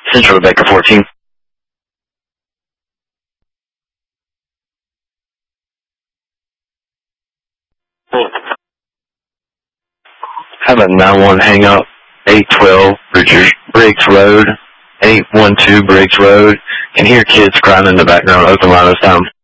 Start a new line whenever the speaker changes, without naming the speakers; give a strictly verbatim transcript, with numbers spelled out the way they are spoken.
Central Rebecca fourteen. Have a nine one hang up, eight twelve Richard Briggs Road, eight one two Briggs Road. Can hear kids crying in the background. Open line this time.